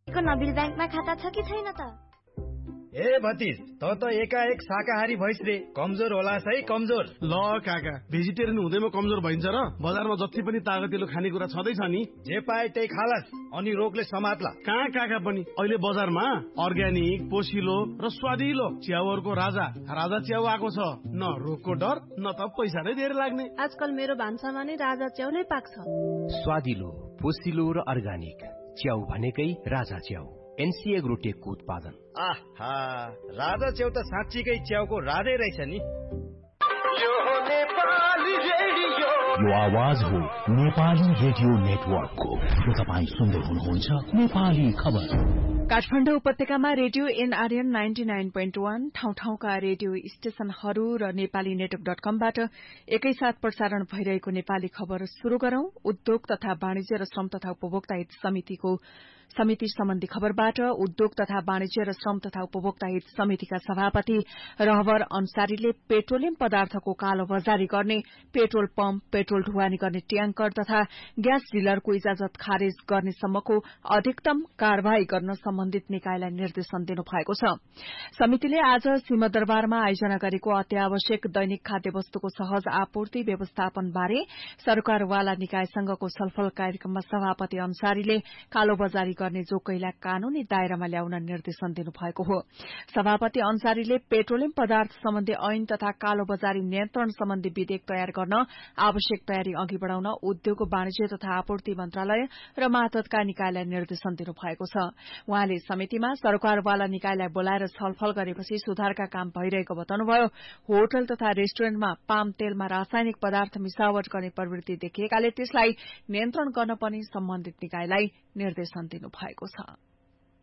नबिल ब्याङ्कमा खाता छ कि छैन त? ए भतिज, त एकाएक शाकाहारी भइस रे, कमजोर होला है कमजोर। ल काका, भेजिटेरियन हुँदैमा कमजोर भइन्छ र? बजारमा जति पनि तागतिलो खानेकुरा छँदैछ नि, जे पाए त्यही खालास, अनि रोगले समात्ला। कहाँ काका पनि अहिले बजारमा अर्ग्यानिक, पोसिलो र स्वादिलो च्याउहरूको राजा च्याउ आएको छ। न रोगको डर, न त पैसा नै धेरै लाग्ने। आजकल मेरो भान्सामा नै राजा च्याउ नै पाक्छ। स्वादिलो, पोसिलो र अर्ग्यानिक च्याउ भनेकै राजा च्याउ। एनसी एग्रोटेकको उत्पादन। आहा, राजा च्याउ त साँच्चीकै च्याउको राजै रहेछ नि। यो आवाज हो नेपाली रेडियो नेटवर्कको। तपाईँ सुन्दै हुनुहुन्छ नेपाली खबर। काठमाडौँ उपत्यकामा रेडियो एनआरएन 99.1, ठाउँ ठाउँका रेडियो स्टेशनहरू र नेपाली नेटवर्क .कमबाट एकैसाथ प्रसारण भइरहेको नेपाली खबर शुरू गरौं। उद्योग तथा वाणिज्य र श्रम तथा उपभोक्ता हित समिति सम्बन्धी खबरबाट। उद्योग तथा वाणिज्य र श्रम तथा उपभोक्ता हित समितिका सभापति रहबर अन्सारीले पेट्रोलियम पदार्थको कालोबजारी गर्ने, पेट्रोल पम्प, पेट्रोल ढुवानी गर्ने ट्याङ्कर तथा ग्यास डिलरको इजाजत खारेज गर्ने सम्मको अधिकतम कार्यवाही गर्न सम्बन्धित निकायलाई निर्देशन दिनुभएको छ। समितिले आज सिंहदरबारमा आयोजना गरेको अत्यावश्यक दैनिक खाद्य वस्तुको सहज आपूर्ति व्यवस्थापन बारे सरकारवाला निकायसँगको छलफल कार्यक्रममा सभापति अन्सारीले कालोबजारी गर्ने जोगैलाई कानूनी दायरामा ल्याउन निर्देशन दिनुभएको हो। सभापति अन्सारीले पेट्रोलियम पदार्थ सम्बन्धी ऐन तथा कालोबजारी नियन्त्रण सम्बन्धी विधेयक तयार गर्न आवश्यक तयारी अघि बढ़ाउन उद्योग, वाणिज्य तथा आपूर्ति मन्त्रालय र मातहतका निकायलाई निर्देशन दिनुभएको छ। उहाँले समितिमा सरकारवाला निकायलाई बोलाएर छलफल गरेपछि सुधारका काम भइरहेको बताउनुभयो। होटल तथा रेस्टुरेन्टमा पाम तेलमा रासायनिक पदार्थ मिसावट गर्ने प्रवृत्ति देखिएकाले त्यसलाई नियन्त्रण गर्न पनि सम्बन्धित निकायलाई निर्देशन दिनुभएको छ।